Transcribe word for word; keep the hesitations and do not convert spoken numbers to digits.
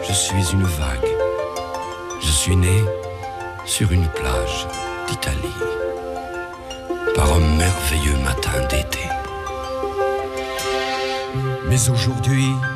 je suis une vague. Je suis né sur une plage d'Italie, par un merveilleux matin d'été. Mais aujourd'hui,